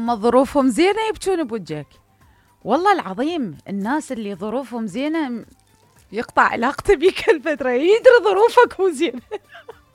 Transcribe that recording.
لما ظروفهم زينة يبكون بوجهك. والله العظيم الناس اللي ظروفهم زينة يقطع علاقته بيك الفترة، يدري ظروفك مو زينة.